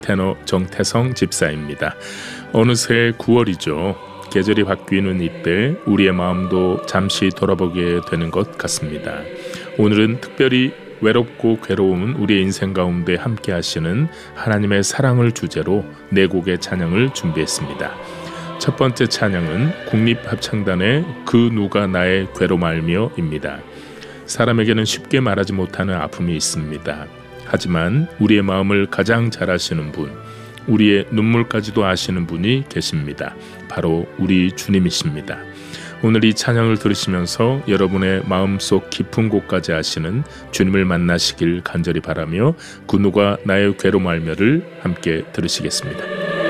테너 정태성 집사입니다. 어느새 9월이죠. 계절이 바뀌는 이때 우리의 마음도 잠시 돌아보게 되는 것 같습니다. 오늘은 특별히 외롭고 괴로운 우리의 인생 가운데 함께 하시는 하나님의 사랑을 주제로 네 곡의 찬양을 준비했습니다. 첫 번째 찬양은 국립합창단의 그 누가 나의 괴로움 알며입니다. 사람에게는 쉽게 말하지 못하는 아픔이 있습니다. 하지만 우리의 마음을 가장 잘 아시는 분, 우리의 눈물까지도 아시는 분이 계십니다. 바로 우리 주님이십니다. 오늘 이 찬양을 들으시면서 여러분의 마음속 깊은 곳까지 아시는 주님을 만나시길 간절히 바라며 그 누가 나의 괴로움 알며를 함께 들으시겠습니다.